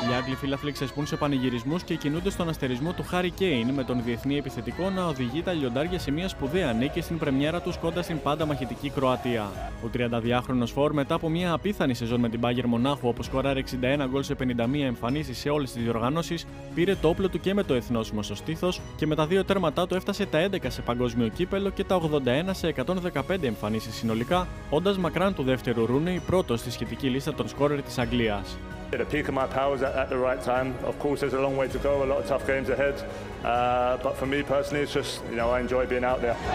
Οι Άγγλοι φίλαθλοι ξεσπούν σε πανηγυρισμούς και κινούνται στον αστερισμό του Χάρι Κέιν, με τον διεθνή επιθετικό να οδηγεί τα λιοντάρια σε μια σπουδαία νίκη στην πρεμιέρα τους κοντά στην πάντα μαχητική Κροατία. Ο 32χρονος φορ, μετά από μια απίθανη σεζόν με την Bayern Μονάχου, όπου σκόραρε 61 γκολ σε 51 εμφανίσεις σε όλες τις διοργανώσεις, πήρε το όπλο του και με το εθνόσημο στο στήθος και με τα δύο τέρματά του έφτασε τα 11 σε παγκόσμιο κύπελο και τα 81 σε 115 εμφανίσεις συνολικά, όντας μακράν του δεύτερου Ρούνεϊ πρώτος στη σχετική λίστα των σκόρερ της Αγγλίας. At the peak of my powers at the right time. Of course, there's a long way to go, a lot of tough games ahead. But for me personally, it's just, I enjoy being out there.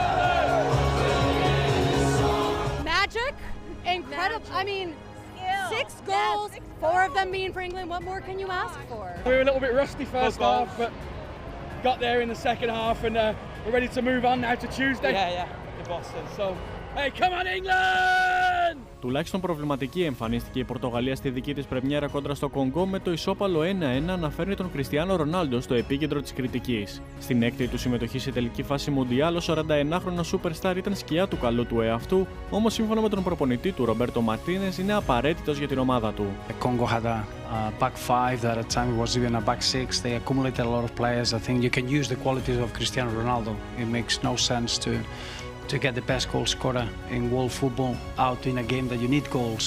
Magic, incredible. I mean, 6 goals, 4 of them being for England. What more can you ask for? We were a little bit rusty first half, but got there in the second half, and we're ready to move on now to Tuesday. Yeah, to Boston. So, hey, come on England! Τουλάχιστον προβληματική εμφανίστηκε η Πορτογαλία στη δική της πρεμιέρα κόντρα στο Κονγκό, με το ισόπαλο 1-1 να φέρνει τον Κριστιάνο Ρονάλντο στο επίκεντρο της κριτικής. Στην έκτη του συμμετοχή σε τελική φάση Μουντιάλ, ο 41χρονος Superstar ήταν σκιά του καλού του εαυτού, όμως σύμφωνα με τον προπονητή του Ρομπέρτο Μαρτίνες είναι απαραίτητος για την ομάδα του. Congo had a back five that at time was even a back six. They accumulated a lot of players. I think you can use the qualities of Cristiano Ronaldo. It makes no sense to get the best goal scorer in world football out in a game that you need goals.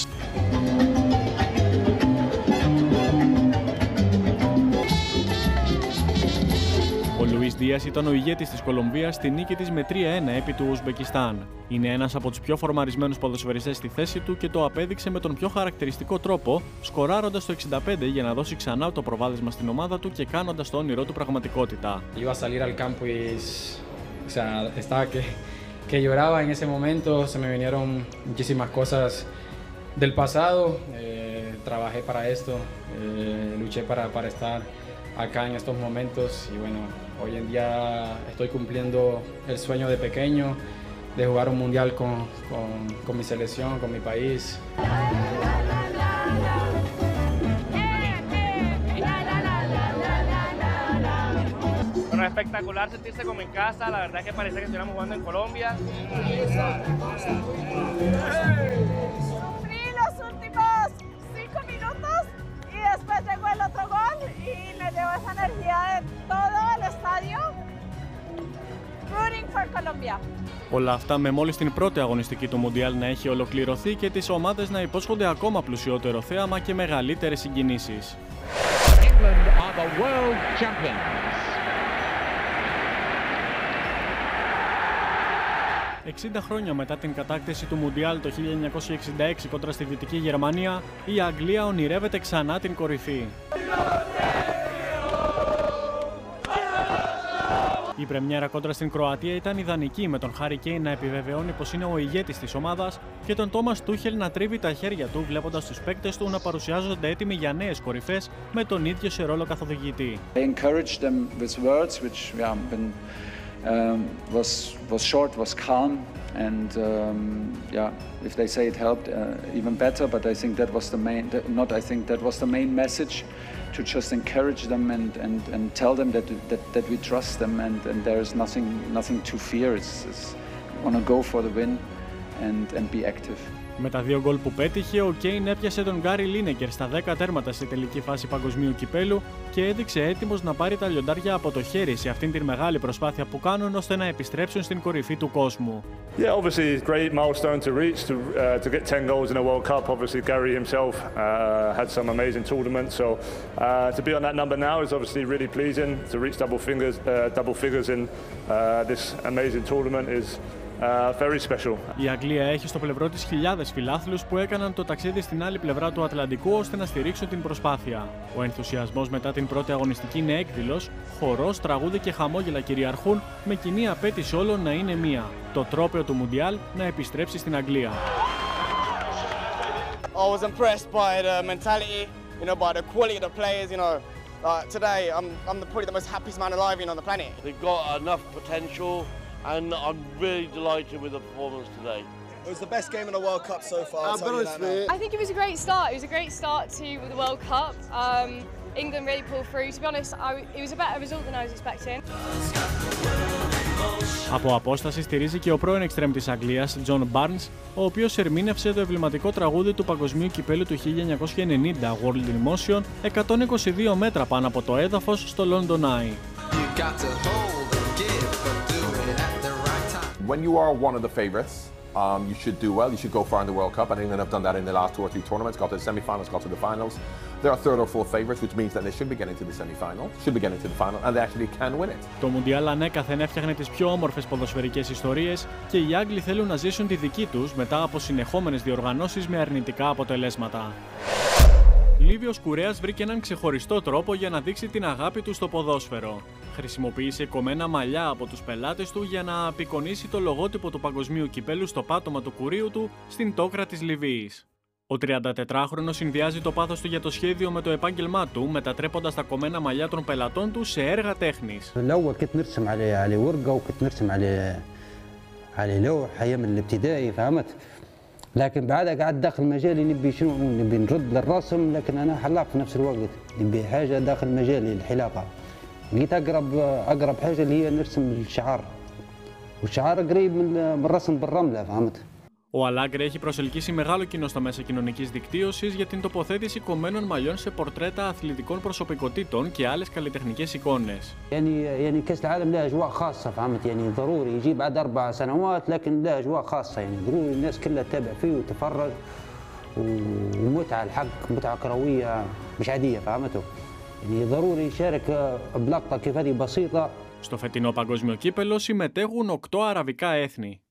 Ο Λουίς Δίας ήταν ο ηγέτης της Κολομβίας στη νίκη της με 3-1 επί του Ουσμπεκιστάν. Είναι ένας από τους πιο φορμαρισμένους ποδοσφαιριστές στη θέση του και το απέδειξε με τον πιο χαρακτηριστικό τρόπο, σκοράροντας το 65 για να δώσει ξανά το προβάδισμα στην ομάδα του και κάνοντας το όνειρό του πραγματικότητα. Que lloraba en ese momento, se me vinieron muchísimas cosas del pasado, trabajé para esto, luché para estar acá en estos momentos y bueno, hoy en día estoy cumpliendo el sueño de pequeño de jugar un mundial con mi selección, con mi país. Bueno, espectacular sentirse como en casa, la verdad es que parece que estuviéramos jugando en Colombia. Sufrí los últimos 5 minutos y después llegó el otro gol y me llevó esa energía de todo el estadio. Rooting for Colombia. Όλα αυτά με μόλις την πρώτη αγωνιστική του Μουντιάλ να έχει ολοκληρωθεί και τις ομάδες να υπόσχονται ακόμα πλουσιότερο θέαμα και μεγαλύτερες συγκινήσεις. England are the world champions. 60 χρόνια μετά την κατάκτηση του Μουντιάλ το 1966 κόντρα στη Δυτική Γερμανία, η Αγγλία ονειρεύεται ξανά την κορυφή. Η πρεμιέρα κόντρα στην Κροατία ήταν ιδανική, με τον Χάρι Κέιν να επιβεβαιώνει πως είναι ο ηγέτης της ομάδας και τον Τόμας Τούχελ να τρίβει τα χέρια του, βλέποντας τους παίκτες του να παρουσιάζονται έτοιμοι για νέες κορυφές με τον ίδιο σε ρόλο καθοδηγητή. Was short, was calm, and if they say it helped, even better. But I think that was the main. That was the main message, to just encourage them and tell them that we trust them and there is nothing to fear. It's want to go for the win and be active. Με τα 2 γκολ που πέτυχε, ο Κέιν έπιασε τον Γκάρι Λίνεκερ στα 10 τέρματα στη τελική φάση παγκοσμίου κυπέλου και έδειξε έτοιμος να πάρει τα λιοντάρια από το χέρι σε αυτήν την μεγάλη προσπάθεια που κάνουν ώστε να επιστρέψουν στην κορυφή του κόσμου. Yeah, obviously great milestone to reach to get 10 goals in a World Cup. Obviously Gary himself had some amazing tournaments, so to be on that number now is obviously really pleasing. To reach double figures in this amazing tournament is very special. Η Αγγλία έχει στο πλευρό της χιλιάδες φιλάθλους που έκαναν το ταξίδι στην άλλη πλευρά του Ατλαντικού ώστε να στηρίξουν την προσπάθεια. Ο ενθουσιασμός μετά την πρώτη αγωνιστική είναι έκδηλος, χορός, τραγούδι και χαμόγελα κυριαρχούν, με κοινή απέτηση όλων να είναι μία: το τρόπαιο του Μουντιάλ να επιστρέψει στην Αγγλία. I was impressed by the mentality, by the quality of the players, today I'm probably the most happiest man alive on the planet. They've got enough potential. And I'm really delighted with the performance today. It was the best game in the World Cup so far. I think it was a great start. It was a great start to the World Cup. England really pulled through. To be honest, it was a better result than I was expecting. Από απόσταση στηρίζει και ο πρώην εξτρέμ της Αγγλίας, John Barnes, ο οποίος ερμήνευσε το εμβληματικό τραγούδι του Παγκοσμίου Κυπέλλου του 1990, World in Motion, 122 μέτρα πάνω από το έδαφος στο London Eye. When you are one of the favorites, you should do well. You should go far in the World Cup, and England have done that in the last 2 or 3 tournaments. Got to the semi-finals, got to the finals. They are third or fourth favorites, which means that they should be getting to the semi-final, should be getting to the final, and they actually can win it. Το Μουντιάλ ανέκαθεν έφτιαχνε τις πιο όμορφες ποδοσφαιρικές ιστορίες και οι Άγγλοι θέλουν να ζήσουν τη δική τους μετά από συνεχόμενες διοργανώσεις με αρνητικά αποτελέσματα. Λίβιος Κουρέας βρήκε έναν ξεχωριστό τρόπο για να δείξει την αγάπη του στο ποδόσφαιρο. Χρησιμοποίησε κομμένα μαλλιά από τους πελάτες του για να απεικονίσει το λογότυπο του Παγκοσμίου Κυπέλλου στο πάτωμα του κουρίου του στην τόκρα της Λιβύης. Ο 34χρονος συνδυάζει το πάθος του για το σχέδιο με το επάγγελμά του, μετατρέποντας τα κομμένα μαλλιά των πελατών του σε έργα τέχνης. لكن بعدها قعدت داخل مجالي نبي شنو نبي نرد للرسم لكن انا حلاق في نفس الوقت نبي حاجه داخل مجالي الحلاقه لقيت اقرب حاجه اللي هي نرسم الشعار والشعار قريب من الرسم بالرمله فهمت. Ο Αλάγκρε έχει προσελκύσει μεγάλο κοινό στα μέσα κοινωνικής δικτύωσης για την τοποθέτηση κομμένων μαλλιών σε πορτρέτα αθλητικών προσωπικότητων και άλλες καλλιτεχνικές εικόνες. يعني كأس العالم له أجواء خاصة فهمت يعني ضروري يجي بعد 4 سنوات لكن له أجواء خاصة يعني ضروري الناس كلها تتابع فيه وتتفرج ومتعة الحق متعة كروية مش عادية فهمته يعني ضروري يشارك بلقطة كيف هذه بسيطة. Στο φετινό παγκόσμιο κύπελλο συμμετέχουν 8 αραβικά έθνη.